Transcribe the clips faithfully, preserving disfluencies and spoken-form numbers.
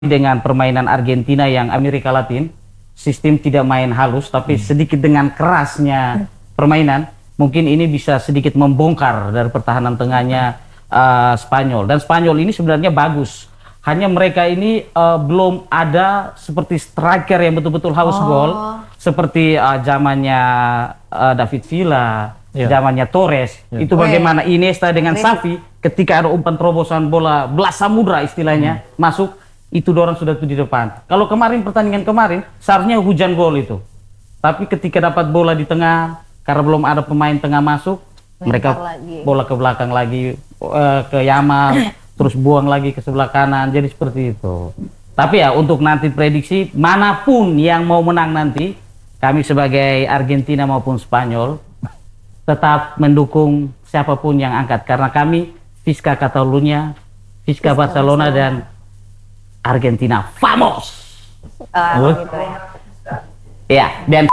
dengan permainan Argentina yang Amerika Latin, sistem tidak main halus, tapi sedikit dengan kerasnya permainan, mungkin ini bisa sedikit membongkar dari pertahanan tengahnya uh, Spanyol. Dan Spanyol ini sebenarnya bagus, hanya mereka ini uh, belum ada seperti striker yang betul-betul haus Oh. gol, seperti uh, zamannya uh, David Villa, Ya. zamannya Torres. Ya. Itu bagaimana Iniesta dengan Keren. Xavi ketika ada umpan terobosan bola belas samudra istilahnya masuk, itu dorang sudah tuh di depan. Kalau kemarin pertandingan kemarin seharusnya hujan gol itu, tapi ketika dapat bola di tengah karena belum ada pemain tengah masuk, Lempar mereka lagi. bola ke belakang lagi, eh, ke Yamal, terus buang lagi ke sebelah kanan, jadi seperti itu. Tapi ya untuk nanti prediksi manapun yang mau menang nanti, kami sebagai Argentina maupun Spanyol tetap mendukung siapapun yang angkat, karena kami Fisca Catalunya, Fisca Barcelona, dan Argentina Vamos. Ah, Oh. gitu ya. Ya, dan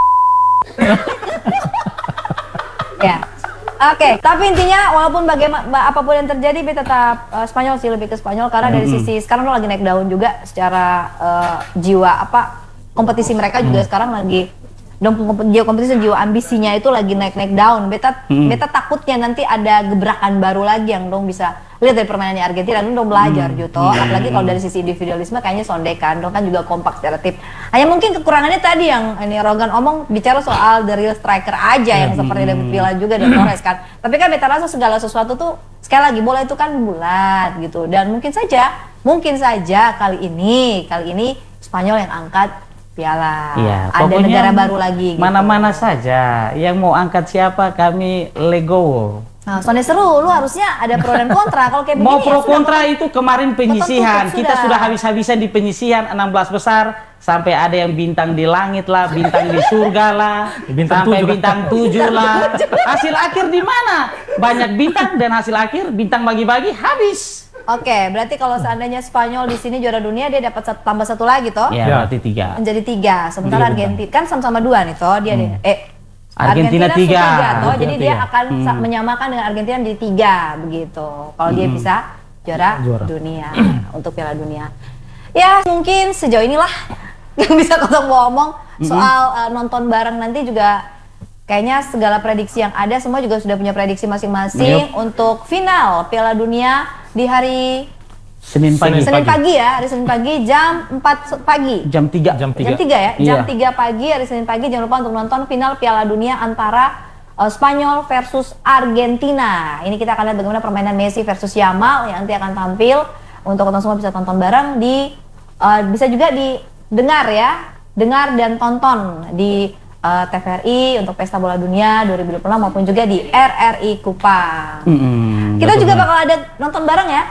Ya. Oke, tapi intinya walaupun bagaimana apapun yang terjadi, Be tetap uh, Spanyol sih, lebih ke Spanyol karena dari sisi sekarang lo lagi naik daun juga secara uh, jiwa apa kompetisi mereka juga sekarang lagi dong, jiwa kompetisi, jiwa ambisinya itu lagi naik-naik daun. Beta Hmm. beta takutnya nanti ada gebrakan baru lagi yang dong bisa lihat dari permainannya Argentina, dong belajar Juto. Apalagi kalau dari sisi individualisme kayaknya sondekan, dong kan juga kompak secara tim. Hanya mungkin kekurangannya tadi yang ini Rogan omong bicara soal the real striker aja yang seperti David Villa juga dan Torres kan. Tapi kan beta rasa segala sesuatu tuh sekali lagi bola itu kan bulat gitu, dan mungkin saja mungkin saja kali ini kali ini Spanyol yang angkat piala. ya, Ada pokoknya negara baru lagi gitu. mana-mana saja yang mau angkat siapa, kami legowo. Nah, soalnya seru, lu harusnya ada pro dan kontra. Kalau kayak begini Mau ya pro sudah, kontra itu kemarin penyisihan, tutup kita sudah. sudah habis-habisan di penyisihan enam belas besar, sampai ada yang bintang di langit lah, bintang di surga lah, Bintang sampai tujuh. bintang tujuh lah. Hasil akhir di mana? Banyak bintang dan hasil akhir bintang bagi-bagi habis. Oke, berarti kalau seandainya Spanyol di sini juara dunia, dia dapat satu, tambah satu lagi toh, Ya, Ya. berarti tiga. menjadi tiga. Sementara Tiga bintang. Argentina kan sama-sama dua nih toh, dia nih. Eh, Argentina tiga. su- toh, Argentina jadi dia tiga. akan sa- menyamakan dengan Argentina menjadi tiga begitu. Kalau dia bisa juara, Juara. dunia untuk Piala Dunia. Ya mungkin sejauh inilah yang bisa kotong ngomong soal uh, nonton bareng nanti juga. Kayaknya segala prediksi yang ada semua juga sudah punya prediksi masing-masing untuk final Piala Dunia di hari Senin pagi. Senin pagi ya, hari Senin pagi jam empat se- pagi. Jam tiga. Jam Jam tiga. tiga ya, jam Iya. tiga pagi hari Senin pagi. Jangan lupa untuk nonton final Piala Dunia antara uh, Spanyol versus Argentina. Ini kita akan lihat bagaimana permainan Messi versus Yamal yang nanti akan tampil. Untuk kalian semua bisa tonton bareng di uh, bisa juga didengar ya, dengar dan tonton di uh, T V R I untuk Pesta Bola Dunia dua ribu dua puluh enam maupun juga di R R I Kupang. Mm-mm. Kita juga bakal ada nonton bareng ya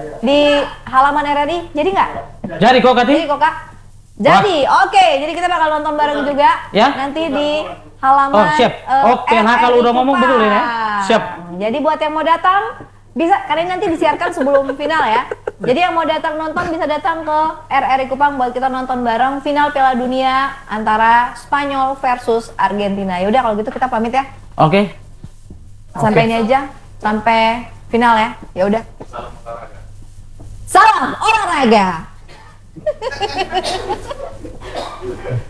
di halaman R R I. Jadi nggak? Jadi kok Jadi Kati? kok kak? Jadi oke, jadi kita bakal nonton bareng juga Ya. nanti di halaman. Oh, siap. eh, Oh, P N H kalau R R I udah ngomong Kupang. betul ini ya? Siap. Jadi buat yang mau datang bisa, karena ini nanti disiarkan sebelum final ya. Jadi yang mau datang nonton bisa datang ke R R I Kupang buat kita nonton bareng final Piala Dunia antara Spanyol versus Argentina. Yaudah kalau gitu kita pamit ya. Oke. Sampai Oke. ini aja, sampai final ya. Ya udah. Salam olahraga.